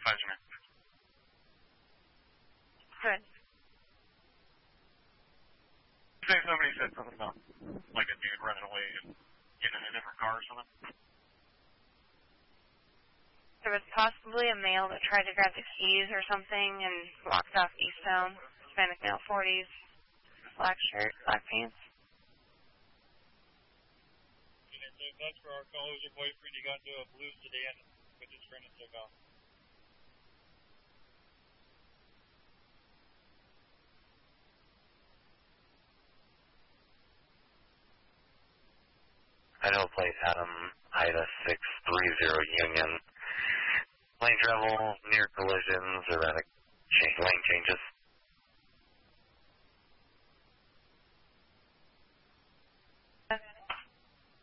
President. Good. Say somebody said something about like a dude running away and getting in a different car or something. There was possibly a male that tried to grab the keys or something and walked off East Elm. Hispanic male, 40s, black shirt, black pants. That's for our call. Your boyfriend, he got into a blue sedan with his friend and took off. Idaho plate Adam Ida 630 Union. Lane travel, near collisions, erratic lane changes.